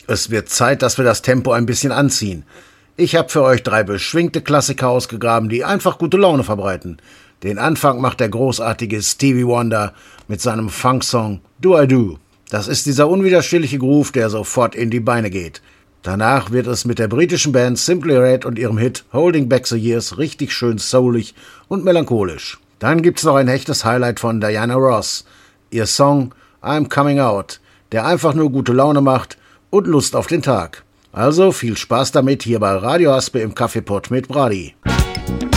Es wird Zeit, dass wir das Tempo ein bisschen anziehen. Ich habe für euch 3 beschwingte Klassiker ausgegraben, die einfach gute Laune verbreiten. Den Anfang macht der großartige Stevie Wonder mit seinem Funksong Do I Do. Das ist dieser unwiderstehliche Groove, der sofort in die Beine geht. Danach wird es mit der britischen Band Simply Red und ihrem Hit Holding Back the Years richtig schön soulig und melancholisch. Dann gibt's noch ein echtes Highlight von Diana Ross, ihr Song I'm Coming Out, der einfach nur gute Laune macht und Lust auf den Tag. Also viel Spaß damit hier bei Radio Aspe im Kaffeepott mit Brady.